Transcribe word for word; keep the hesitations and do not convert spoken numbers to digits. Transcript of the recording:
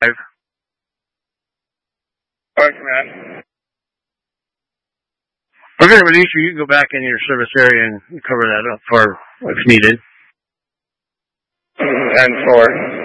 All right, Command. Okay, Manisha, you can go back in your service area and cover that up for if needed. And four.